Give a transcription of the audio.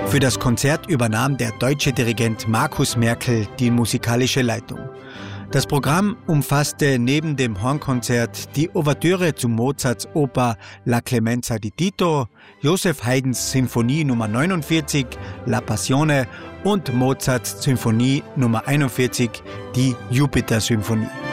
Für das Konzert übernahm der deutsche Dirigent Markus Merkel die musikalische Leitung. Das Programm umfasste neben dem Hornkonzert die Ouvertüre zu Mozarts Oper La Clemenza di Tito, Joseph Haydns Sinfonie Nummer 49, La Passione und Mozarts Sinfonie Nummer 41, die Jupiter-Symphonie.